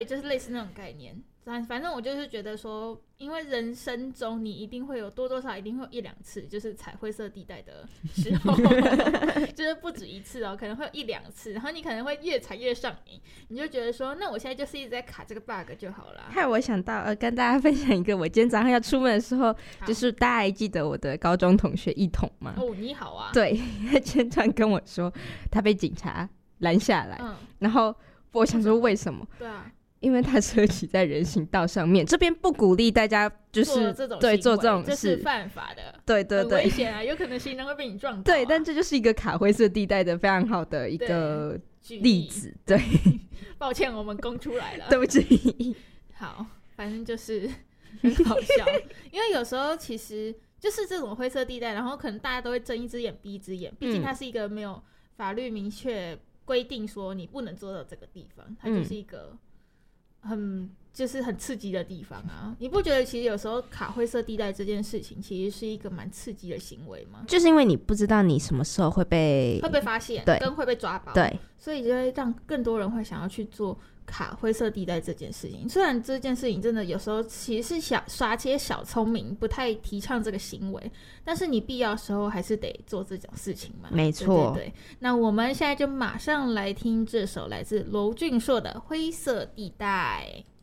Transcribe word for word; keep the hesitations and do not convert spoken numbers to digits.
就是类似那种概念。反正我就是觉得说，因为人生中你一定会有多多少少一定会有一两次就是踩灰色地带的时候就是不止一次哦，可能会有一两次，然后你可能会越踩越上瘾，你就觉得说那我现在就是一直在卡这个 bug 就好了。 害我想到呃，跟大家分享一个，我今天早上要出门的时候，就是大家还记得我的高中同学一彤吗？ 哦，你好啊。 对，他今天突然跟我说他被警察拦下来、嗯、然后我想说为什么？ 对啊， 因为他车骑在人行道上面，这边不鼓励大家就是做这种对做这种事， 这是犯法的， 对对对， 很危险啊，有可能行人会被你撞到、啊。 对，但这就是一个卡灰色地带的非常好的一个例子。对， 抱歉，我们公出来了， 对不起。 好，反正就是很好笑，因为有时候其实就是这种灰色地带，然后可能大家都会睁一只眼闭一只眼，毕竟它是一个没有法律明确规定说你不能做到这个地方，它就是一个很就是很刺激的地方啊。你不觉得其实有时候卡灰色地带这件事情其实是一个蛮刺激的行为吗？ 就是因为你不知道你什么时候会被会被发现， 对， 跟会被抓包， 对， 所以就会让更多人会想要去做卡灰色地带这件事情。虽然这件事情真的有时候其实是小耍些小聪明，不太提倡这个行为，但是你必要的时候还是得做这种事情嘛。 没错， 对对对。那我们现在就马上来听这首来自娄俊硕的《灰色地带》。